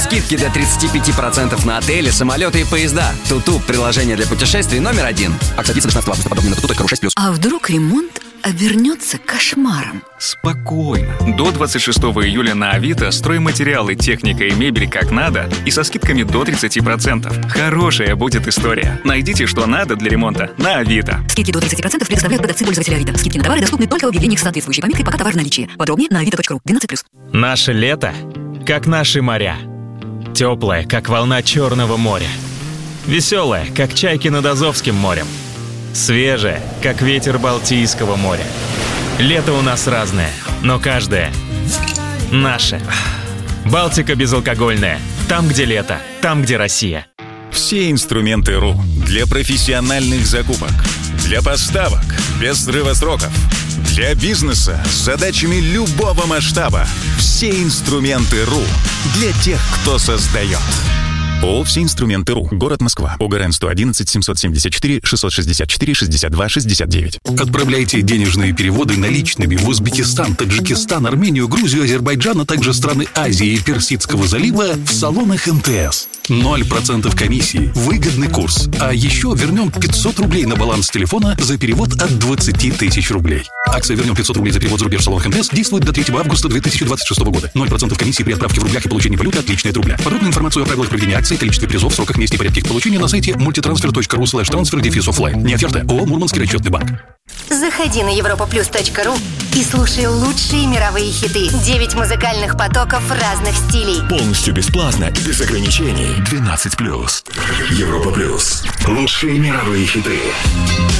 Скидки до 35% на отели, самолеты и поезда. Туту – приложение для путешествий номер 1. Акция длится до 16 августа. Подробнее на tutu.ru 6+. А вдруг ремонт обернется кошмаром? Спокойно. До 26 июля на Авито стройматериалы, техника и мебель как надо и со скидками до 30%. Хорошая будет история. Найдите, что надо для ремонта на Авито. Скидки до 30% предоставляют продавцы пользователя Авито. Скидки на товары доступны только в объявлениях с соответствующей пометкой «Пока товар в наличии». Подробнее на avito.ru. 12+. Наше лето, как наши моря. Теплое, как волна Черного моря. Веселое, как чайки над Азовским морем. Свежее, как ветер Балтийского моря. Лето у нас разное, но каждое наше. Балтика безалкогольная. Там, где лето, там, где Россия. Все инструменты РУ для профессиональных закупок, для поставок без срыва сроков, для бизнеса с задачами любого масштаба. Все инструменты РУ для тех, кто создает. ООО «Все инструменты РУ». Город Москва. ОГРН 111 774 664 62 69. Отправляйте денежные переводы наличными в Узбекистан, Таджикистан, Армению, Грузию, Азербайджан, а также страны Азии и Персидского залива в салонах МТС. 0% комиссии. Выгодный курс. А еще вернем 500 рублей на баланс телефона за перевод от 20 тысяч рублей. Акция «Вернем 500 рублей за перевод за рубеж в салонах МТС» действует до 3 августа 2026 года. 0% комиссии при отправке в рублях и получении валюты, отличной от рубля. Подробную информацию о правилах проведения акции, количестве призов, сроках, месте и порядке их получения на сайте multitransfer.ru/transfer-offline. Не оферта. ООО «Мурманский расчетный банк». Заходи на europaplus.ru и слушай лучшие мировые хиты. 9 музыкальных потоков разных стилей. Полностью бесплатно и без ограничений. 12+. Европа Плюс. Лучшие мировые хиты.